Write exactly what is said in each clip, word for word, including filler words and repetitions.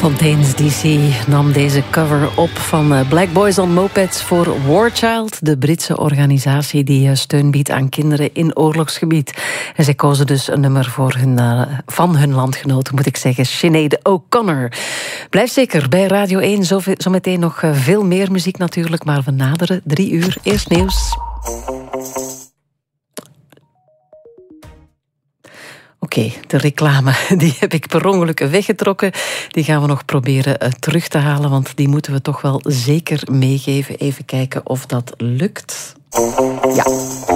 Fontaine's D C nam deze cover op van Black Boys on Mopeds voor War Child, de Britse organisatie die steun biedt aan kinderen in oorlogsgebied. En zij kozen dus een nummer voor hun, uh, van hun landgenoten, moet ik zeggen, Sinead O'Connor. Blijf zeker bij Radio één, zometeen nog veel meer muziek natuurlijk, maar we naderen drie uur. Eerst nieuws. Oké, okay, de reclame, die heb ik per ongeluk weggetrokken. Die gaan we nog proberen uh, terug te halen, want die moeten we toch wel zeker meegeven. Even kijken of dat lukt. Ja.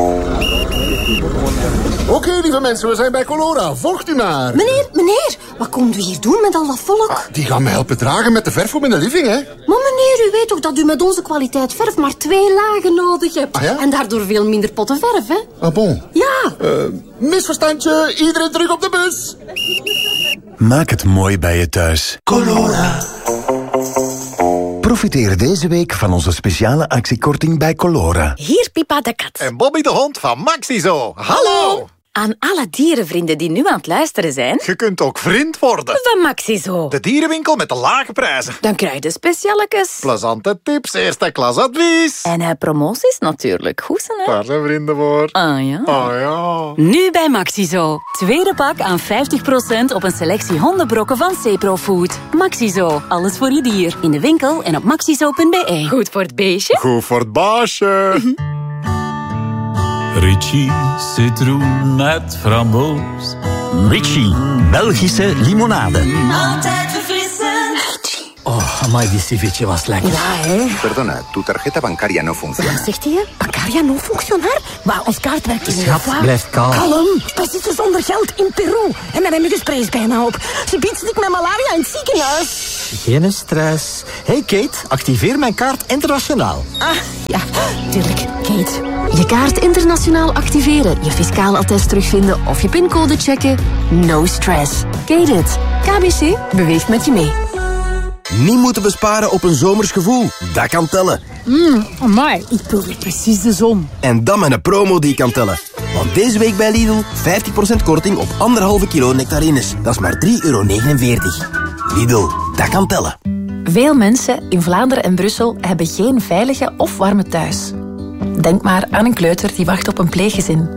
Oké, okay, lieve mensen, we zijn bij Colora. Volgt u maar. Meneer, meneer, wat komt u hier doen met al dat volk? Ah, die gaan me helpen dragen met de verf voor in de living, hè? Maar meneer, u weet toch dat u met onze kwaliteit verf maar twee lagen nodig hebt? Ah, ja? En daardoor veel minder potten verf, hè? Ah, bon. Ja. Uh, misverstandje, iedereen terug op de bus. Maak het mooi bij je thuis. Colora. Profiteer deze week van onze speciale actiekorting bij Colora. Hier Pipa de kat. En Bobby de hond van Maxizo. Hallo! Aan alle dierenvrienden die nu aan het luisteren zijn... Je kunt ook vriend worden. Van Maxizo. De dierenwinkel met de lage prijzen. Dan krijg je specialekes. Plezante tips, eerste klas advies. En uh, promoties natuurlijk. Goed zijn, hè? Daar zijn vrienden voor. Ah ja. Ah ja. Nu bij Maxizo. Tweede pak aan vijftig procent op een selectie hondenbrokken van Cepro Food. Maxizo. Alles voor je dier. In de winkel en op maxizo punt b e. Goed voor het beestje. Goed voor het baasje. Ritchie citroen met framboos. Ritchie, Belgische limonade. Altijd verfrissend. Oh, amai, die ceviche was lekker. Ja, hè. Perdona, tu tarjeta bancaria no funciona. Wat zegt hij? Bancaria no funcionar? Maar ons kaart werkt niet. Schat, blijf kalm. Kalm. We zitten zonder geld in Peru. En met hem gespreid bijna op. Ze biedt zich met malaria in het ziekenhuis. Geen stress. Hey Kate, activeer mijn kaart internationaal. Ah, ja, tuurlijk. Kate. Je kaart internationaal activeren, je fiscaal attest terugvinden of je pincode checken. No stress. Kate it. K B C beweegt met je mee. Niet moeten besparen op een zomers gevoel. Dat kan tellen. Mmm, amai, ik wil weer precies de zon. En dan met een promo die kan tellen. Want deze week bij Lidl vijftig procent korting op anderhalve kilo nectarines. Dat is maar drie euro negenenveertig. Lidl, dat kan tellen. Veel mensen in Vlaanderen en Brussel hebben geen veilige of warme thuis. Denk maar aan een kleuter die wacht op een pleeggezin.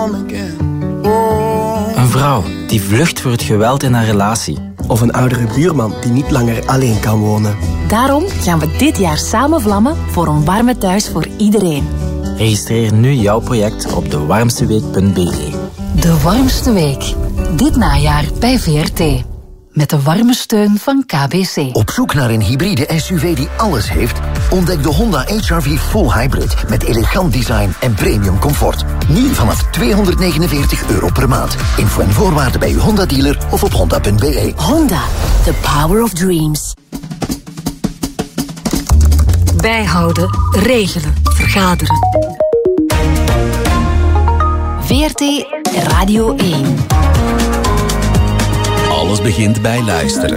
Een vrouw die vlucht voor het geweld in haar relatie. Of een oudere buurman die niet langer alleen kan wonen. Daarom gaan we dit jaar samen vlammen voor een warme thuis voor iedereen. Registreer nu jouw project op de warmste week punt b e. De Warmste Week. Dit najaar bij V R T. Met de warme steun van K B C. Op zoek naar een hybride S U V die alles heeft? Ontdek de Honda H R V Full Hybrid met elegant design en premium comfort. Nu vanaf tweehonderdnegenenveertig euro per maand. Info en voorwaarden bij uw Honda-dealer of op honda punt b e. Honda, the power of dreams. Bijhouden, regelen, vergaderen. V R T Radio één. Alles begint bij luisteren.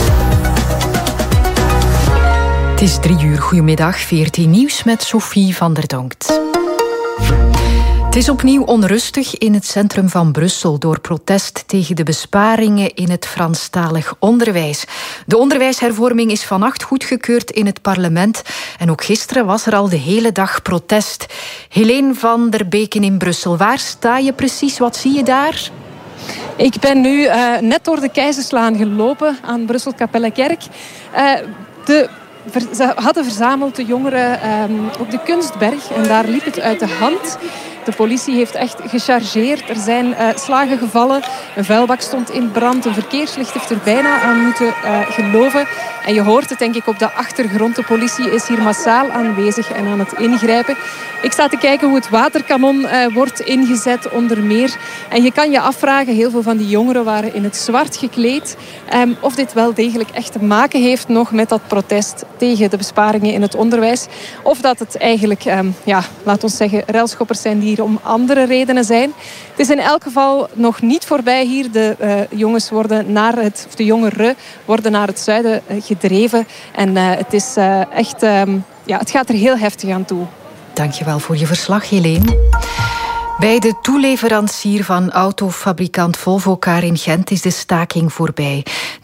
Het is drie uur. Goedemiddag. V R T Nieuws met Sophie van der Donkt. Het is opnieuw onrustig in het centrum van Brussel door protest tegen de besparingen in het Franstalig onderwijs. De onderwijshervorming is vannacht goedgekeurd in het parlement en ook gisteren was er al de hele dag protest. Helene van der Beken in Brussel, waar sta je precies? Wat zie je daar? Ik ben nu uh, net door de Keizerslaan gelopen aan Brussel-Kapellekerk. Uh, de Ze hadden verzameld de jongeren um, op de Kunstberg en daar liep het uit de hand. De politie heeft echt gechargeerd. Er zijn uh, slagen gevallen. Een vuilbak stond in brand. Een verkeerslicht heeft er bijna aan moeten uh, geloven. En je hoort het denk ik op de achtergrond. De politie is hier massaal aanwezig en aan het ingrijpen. Ik sta te kijken hoe het waterkanon uh, wordt ingezet onder meer. En je kan je afvragen, heel veel van die jongeren waren in het zwart gekleed. Um, of dit wel degelijk echt te maken heeft nog met dat protest tegen de besparingen in het onderwijs. Of dat het eigenlijk, um, ja, laat ons zeggen, ruilschoppers zijn die hier om andere redenen zijn. Het is in elk geval nog niet voorbij hier. De uh, jongens worden naar het, of de jongeren worden naar het zuiden uh, gedreven. En uh, het is uh, echt, um, ja, het gaat er heel heftig aan toe. Dankjewel voor je verslag, Helene. Bij de toeleverancier van autofabrikant Volvo Car in Gent is de staking voorbij. De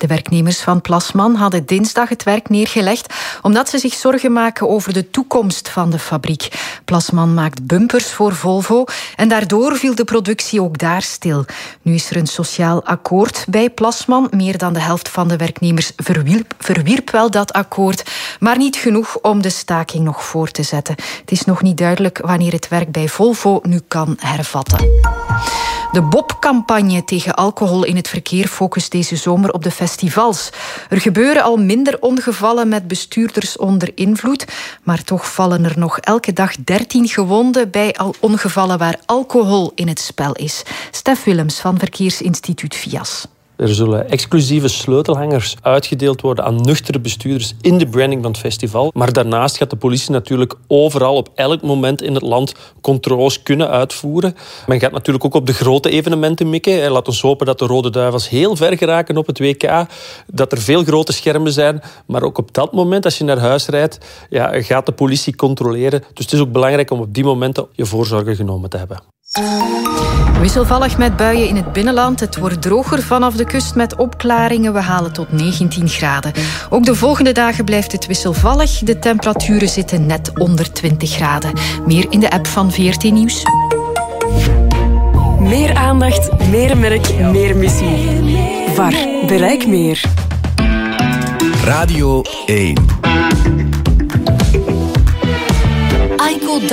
De werknemers van Plasman hadden dinsdag het werk neergelegd omdat ze zich zorgen maken over de toekomst van de fabriek. Plasman maakt bumpers voor Volvo en daardoor viel de productie ook daar stil. Nu is er een sociaal akkoord bij Plasman. Meer dan de helft van de werknemers verwierp, verwierp wel dat akkoord, maar niet genoeg om de staking nog voor te zetten. Het is nog niet duidelijk wanneer het werk bij Volvo nu kan hervatten. De B O P-campagne tegen alcohol in het verkeer focust deze zomer op de festivals. Er gebeuren al minder ongevallen met bestuurders onder invloed, maar toch vallen er nog elke dag dertien gewonden bij al ongevallen waar alcohol in het spel is. Stef Willems van Verkeersinstituut V I A S. Er zullen exclusieve sleutelhangers uitgedeeld worden aan nuchtere bestuurders in de branding van het festival. Maar daarnaast gaat de politie natuurlijk overal op elk moment in het land controles kunnen uitvoeren. Men gaat natuurlijk ook op de grote evenementen mikken. Laat ons hopen dat de Rode Duivels heel ver geraken op het W K. Dat er veel grote schermen zijn. Maar ook op dat moment, als je naar huis rijdt, ja, gaat de politie controleren. Dus het is ook belangrijk om op die momenten je voorzorgen genomen te hebben. Wisselvallig met buien in het binnenland. Het wordt droger vanaf de kust met opklaringen. We halen tot negentien graden. Ook de volgende dagen blijft het wisselvallig. De temperaturen zitten net onder twintig graden. Meer in de app van V R T Nieuws. Meer aandacht, meer merk, meer missie. V A R. Bereik meer. Radio één. Aiko